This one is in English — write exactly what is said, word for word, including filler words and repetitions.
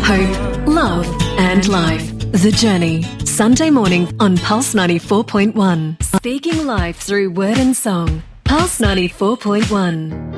hope, love and life. The Journey. Sunday morning on Pulse ninety-four point one. Speaking life through word and song. Pulse ninety-four point one.